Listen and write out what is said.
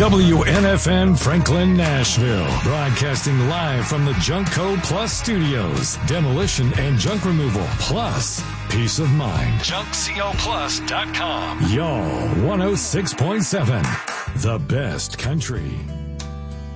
WNFN Franklin, Nashville. Broadcasting live from the Junk Code Plus studios. Demolition and junk removal. Plus, peace of mind. JunkCOPlus.com. Y'all 106.7. The best country.